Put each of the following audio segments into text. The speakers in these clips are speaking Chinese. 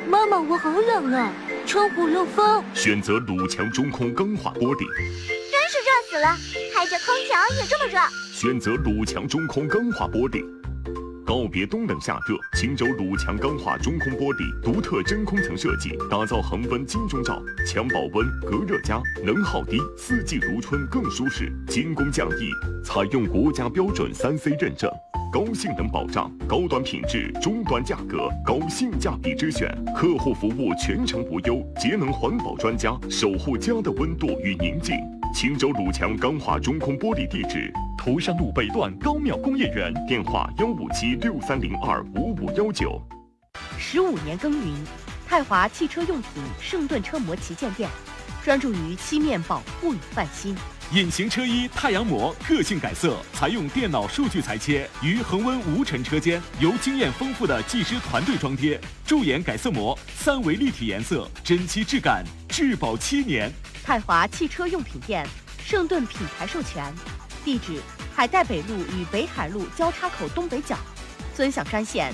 妈妈，我好冷啊，窗户漏风。 选择鲁强中空钢化玻璃。 真是热死了，开着空调也这么热。 选择鲁强中空钢化玻璃。告别冬冷夏热，青州鲁强钢化中空玻璃独特真空层设计，打造恒温金钟罩，强保温、隔热佳，能耗低，四季如春更舒适，精工匠艺，采用国家标准3C 认证。高性能保障，高端品质，中端价格，高性价比之选，客户服务全程无忧，节能环保专家守护家的温度与宁静。青州鲁强钢化中空玻璃地址：头山路北段高庙工业园，电话15763025519。 15年耕耘，泰华汽车用品盛顿车模旗舰店，专注于漆面保护与焕新。 隐形车衣太阳膜个性改色，采用电脑数据裁切，于恒温无尘车间由经验丰富的技师团队装贴，驻颜改色膜3维立体颜色，真漆质感，质保7年。 泰华汽车用品店，盛顿品牌授权，地址海带北路与北海路交叉口东北角，尊享专线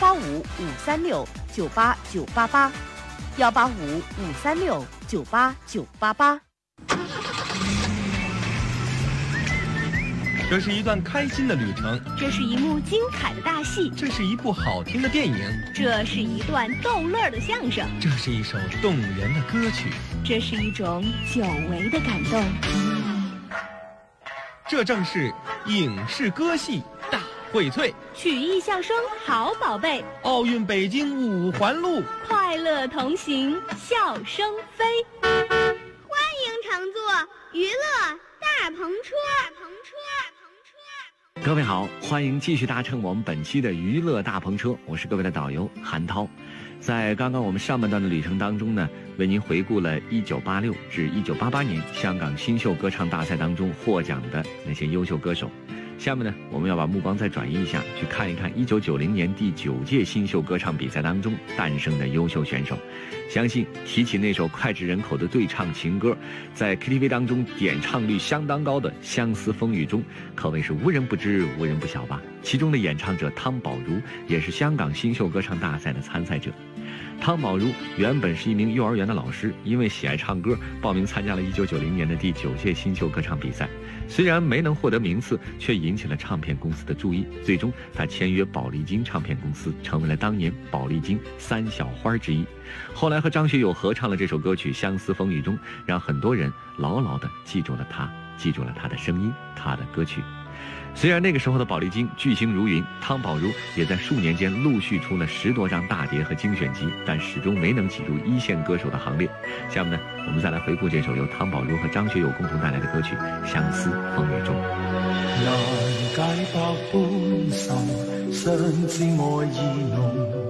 185-536-98988，185-536-98988。 这是一段开心的旅程， 这是一幕精彩的大戏， 这是一部好听的电影， 这是一段逗乐的相声， 这是一首动人的歌曲， 这是一种久违的感动。 这正是影视歌戏大荟萃， 曲艺相声好宝贝， 奥运北京5环路， 快乐同行，笑声飞。 欢迎乘坐娱乐大篷车。 各位好，欢迎继续搭乘我们本期的娱乐大篷车，我是各位的导游韩涛。在刚刚我们上半段的旅程当中呢，为您回顾了1986至1988年香港新秀歌唱大赛当中获奖的那些优秀歌手。下面呢，我们要把目光再转移一下，去看一看1990年第9届新秀歌唱比赛当中诞生的优秀选手。相信提起那首脍炙人口的对唱情歌，在 KTV 当中点唱率相当高的《相思风雨中》，可谓是无人不知无人不晓吧。其中的演唱者汤宝如也是香港新秀歌唱大赛的参赛者。汤宝如原本是一名幼儿园的老师，因为喜爱唱歌，报名参加了1990年的第9届新秀歌唱比赛。虽然没能获得名次，却引起了唱片公司的注意。最终，他签约宝丽金唱片公司，成为了当年宝丽金3小花之一。后来和张学友合唱了这首歌曲《相思风雨中》，让很多人牢牢地记住了他，记住了他的声音，他的歌曲。虽然那个时候的宝丽金巨星如云，汤宝如也在数年间陆续出了10多张大碟和精选集，但始终没能挤入一线歌手的行列。下面呢，我们再来回顾这首由汤宝如和张学友共同带来的歌曲《相思风雨中》。 難解百般愁，相知愛意濃。